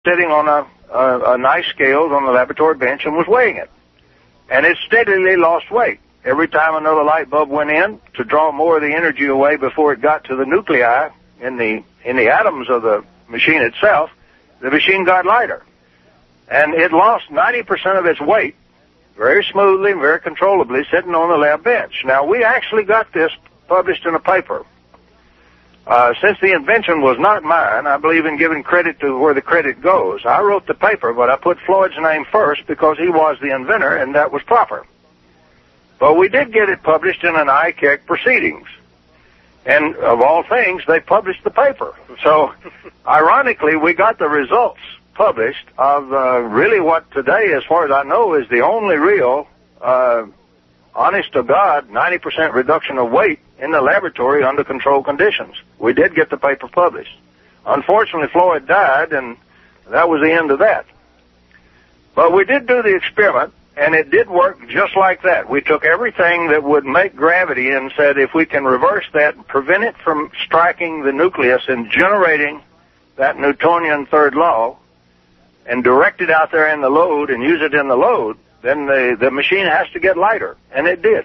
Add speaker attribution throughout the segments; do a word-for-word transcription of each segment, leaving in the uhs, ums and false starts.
Speaker 1: sitting on a, a, a nice scales on the laboratory bench and was weighing it. And it steadily lost weight. Every time another light bulb went in to draw more of the energy away before it got to the nuclei in the, in the atoms of the machine itself, the machine got lighter. And it lost ninety percent of its weight very smoothly and very controllably sitting on the lab bench. Now, we actually got this published in a paper. Uh, since the invention was not mine, I believe in giving credit to where the credit goes. I wrote the paper, but I put Floyd's name first because he was the inventor, and that was proper. But we did get it published in an I C A C proceedings. And of all things, they published the paper. So, ironically, we got the results published of uh, really what today, as far as I know, is the only real, uh, honest-to-God, ninety percent reduction of weight in the laboratory under controlled conditions. We did get the paper published. Unfortunately, Floyd died, and that was the end of that. But we did do the experiment, and it did work just like that. We took everything that would make gravity and said if we can reverse that and prevent it from striking the nucleus and generating that Newtonian third law and direct it out there in the load and use it in the load, then the, the machine has to get lighter, and it did.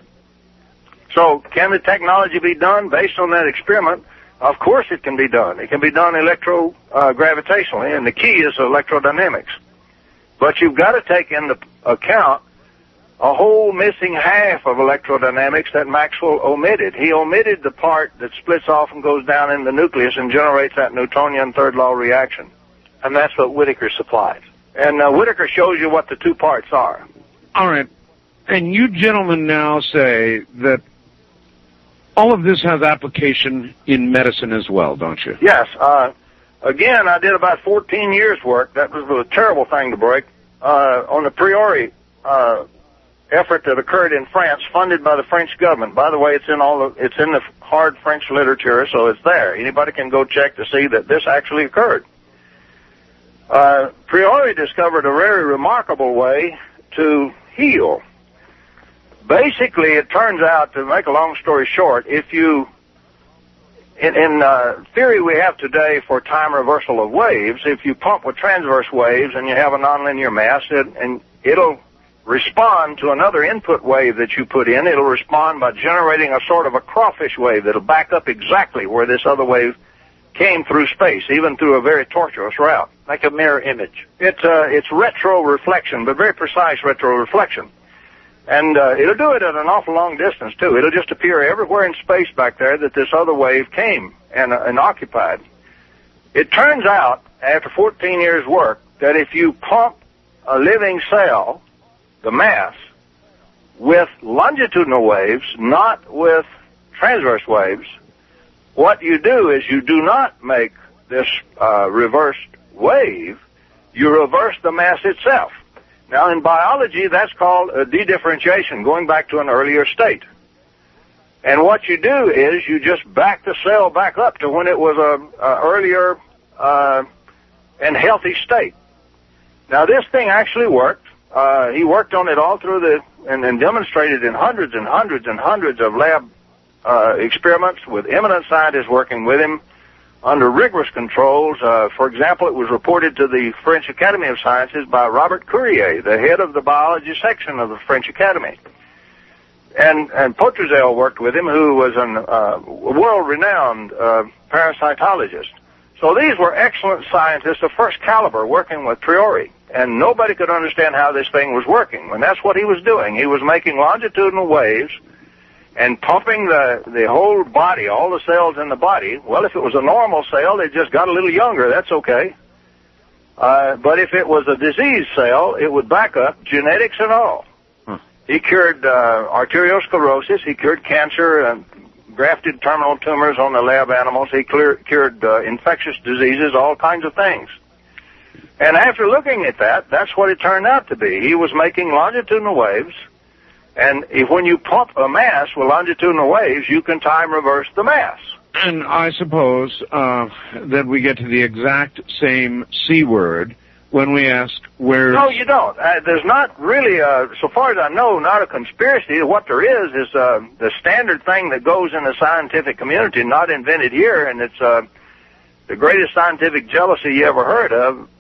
Speaker 1: So can the technology be done based on that experiment? Of course it can be done. It can be done electro-gravitationally, uh, and the key is electrodynamics. But you've got to take into account a whole missing half of electrodynamics that Maxwell omitted. He omitted the part that splits off and goes down in the nucleus and generates that Newtonian third law reaction.
Speaker 2: And that's what Whittaker supplies.
Speaker 1: And uh, Whittaker shows you what the two parts are.
Speaker 3: All right. And you gentlemen now say that all of this has application in medicine as well, don't you?
Speaker 1: Yes. Uh, again, I did about fourteen years' work. That was a terrible thing to break. Uh, on the Priori uh, effort that occurred in France, funded by the French government. By the way, it's in all the, it's in the hard French literature, so it's there. Anybody can go check to see that this actually occurred. Uh, Priori discovered a very remarkable way to heal. Basically, it turns out, to make a long story short, if you, in, in uh, theory we have today for time reversal of waves, if you pump with transverse waves and you have a nonlinear mass, it, and it'll respond to another input wave that you put in. It'll respond by generating a sort of a crawfish wave that'll back up exactly where this other wave came through space, even through a very tortuous route.
Speaker 2: Like a mirror image.
Speaker 1: It's, uh, it's retro-reflection, but very precise retro-reflection. And uh, it'll do it at an awful long distance, too. It'll just appear everywhere in space back there that this other wave came and, uh, and occupied. It turns out, after fourteen years' work, that if you pump a living cell, the mass, with longitudinal waves, not with transverse waves, what you do is you do not make this uh, reversed wave, you reverse the mass itself. Now, in biology, that's called a dedifferentiation, going back to an earlier state. And what you do is you just back the cell back up to when it was a, a earlier uh, and healthy state. Now, this thing actually worked. Uh, he worked on it all through the, and, and demonstrated in hundreds and hundreds and hundreds of lab uh, experiments with eminent scientists working with him under rigorous controls. Uh, for example, it was reported to the French Academy of Sciences by Robert Courier, the head of the biology section of the French Academy. And, and Potrezel worked with him, who was an uh, world-renowned uh, parasitologist. So these were excellent scientists of first caliber working with Priori. And nobody could understand how this thing was working. And that's what he was doing. He was making longitudinal waves and pumping the, the whole body, all the cells in the body. Well, if it was a normal cell, they just got a little younger. That's okay. Uh, but if it was a disease cell, it would back up, genetics and all. Hmm. He cured uh, arteriosclerosis. He cured cancer and grafted terminal tumors on the lab animals. He clear, cured uh, infectious diseases, all kinds of things. And after looking at that, that's what it turned out to be. He was making longitudinal waves. And if, when you pump a mass with longitudinal waves, you can time reverse the mass.
Speaker 3: And I suppose uh, that we get to the exact same C word when we ask where...
Speaker 1: No, you don't. Uh, there's not really, uh, so far as I know, not a conspiracy. What there is is uh, the standard thing that goes in the scientific community, not invented here, and it's uh, the greatest scientific jealousy you ever heard of.